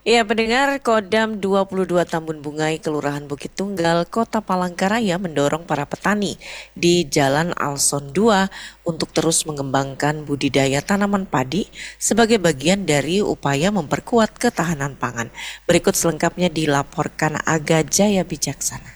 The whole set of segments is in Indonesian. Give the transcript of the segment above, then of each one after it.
Ya, pendengar Kodam 22 Tambun Bungai, Kelurahan Bukit Tunggal, Kota Palangkaraya mendorong para petani di Jalan Alson 2 untuk terus mengembangkan budidaya tanaman padi sebagai bagian dari upaya memperkuat ketahanan pangan. Berikut selengkapnya dilaporkan Aga Jaya Bijaksana.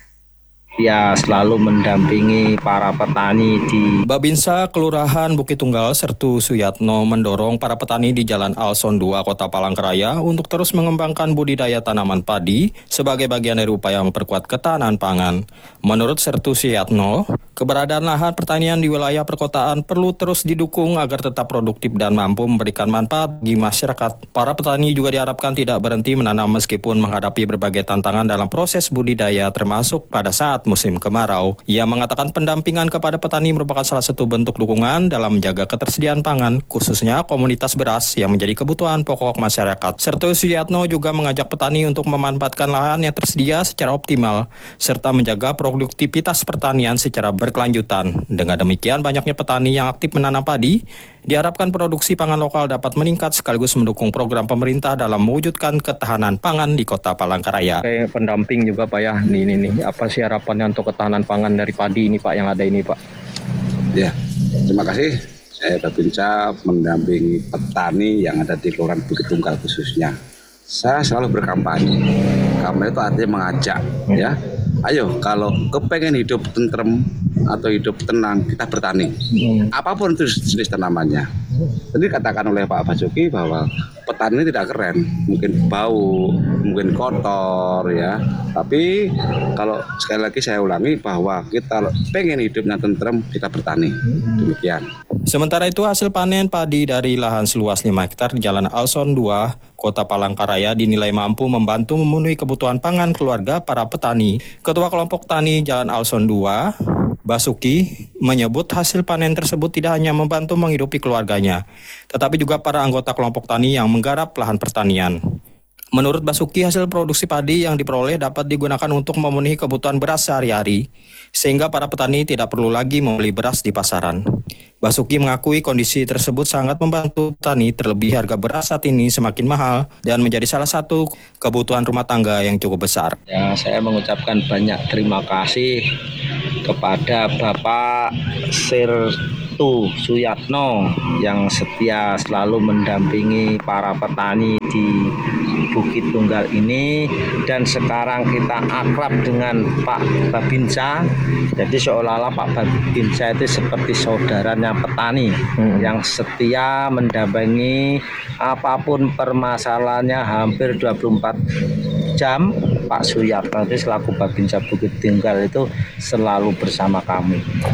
Ya, selalu mendampingi para petani di Babinsa Kelurahan Bukit Tunggal Sertu Suyatno mendorong para petani di Jalan Alson 2 Kota Palangkaraya untuk terus mengembangkan budidaya tanaman padi sebagai bagian dari upaya memperkuat ketahanan pangan. Menurut Sertu Suyatno, keberadaan lahan pertanian di wilayah perkotaan perlu terus didukung agar tetap produktif dan mampu memberikan manfaat bagi masyarakat. Para petani juga diharapkan tidak berhenti menanam meskipun menghadapi berbagai tantangan dalam proses budidaya termasuk pada saat musim kemarau. Ia mengatakan pendampingan kepada petani merupakan salah satu bentuk dukungan dalam menjaga ketersediaan pangan, khususnya komoditas beras yang menjadi kebutuhan pokok masyarakat. Sertu Suyatno juga mengajak petani untuk memanfaatkan lahan yang tersedia secara optimal, serta menjaga produktivitas pertanian secara berkelanjutan. Dengan demikian, banyaknya petani yang aktif menanam padi, diharapkan produksi pangan lokal dapat meningkat sekaligus mendukung program pemerintah dalam mewujudkan ketahanan pangan di Kota Palangkaraya. kayak pendamping juga Pak ya. Nih, apa sih harapannya untuk ketahanan pangan dari padi ini Pak yang ada ini Pak? Ya, terima kasih. Saya Babinsa mendampingi petani yang ada di Kelurahan Bukit Tunggal khususnya. Saya selalu berkampanye. Kampanye itu artinya mengajak, ya. Ayo, kalau kepengen hidup tentrem atau hidup tenang, kita bertani. Apapun itu jenis tanamannya. Tadi katakan oleh Pak Basuki bahwa petani tidak keren, mungkin bau, mungkin kotor, ya. Tapi kalau sekali lagi saya ulangi bahwa kita pengen hidupnya tentrem, kita bertani. Demikian. Sementara itu, hasil panen padi dari lahan seluas 5 hektar di Jalan Alson 2, Kota Palangkaraya dinilai mampu membantu memenuhi kebutuhan pangan keluarga para petani. Ketua Kelompok Tani Jalan Alson 2, Basuki, menyebut hasil panen tersebut tidak hanya membantu menghidupi keluarganya, tetapi juga para anggota kelompok tani yang menggarap lahan pertanian. Menurut Basuki, hasil produksi padi yang diperoleh dapat digunakan untuk memenuhi kebutuhan beras sehari-hari, sehingga para petani tidak perlu lagi membeli beras di pasaran. Basuki mengakui kondisi tersebut sangat membantu petani, terlebih harga beras saat ini semakin mahal dan menjadi salah satu kebutuhan rumah tangga yang cukup besar. Ya, saya mengucapkan banyak terima kasih kepada Bapak Sertu Suyatno yang setia selalu mendampingi para petani di Bukit Tunggal ini, dan sekarang kita akrab dengan Pak Babinsa. Jadi seolah-olah Pak Babinsa itu seperti saudaranya petani yang setia mendampingi apapun permasalahannya hampir 24 jam. Pak Suyatno itu selaku Babinsa Bukit Tunggal itu selalu bersama kami.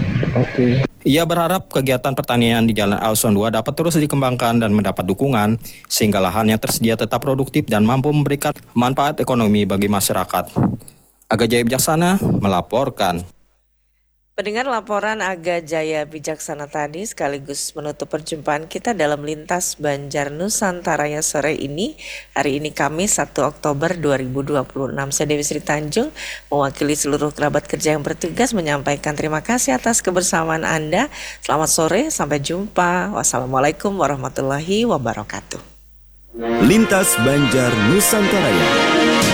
Ia berharap kegiatan pertanian di Jalan Alson 2 dapat terus dikembangkan dan mendapat dukungan, sehingga lahan yang tersedia tetap produktif dan mampu memberikan manfaat ekonomi bagi masyarakat. Aga Jaya Bijaksana melaporkan. Pendengar laporan Aga Jaya Bijaksana tadi sekaligus menutup perjumpaan kita dalam Lintas Banjar Nusantaraya sore ini. Hari ini Kamis 1 Oktober 2026. Saya Dewi Sri Tanjung mewakili seluruh kerabat kerja yang bertugas menyampaikan terima kasih atas kebersamaan Anda. Selamat sore, sampai jumpa. Wassalamualaikum warahmatullahi wabarakatuh. Lintas Banjar Nusantaraya.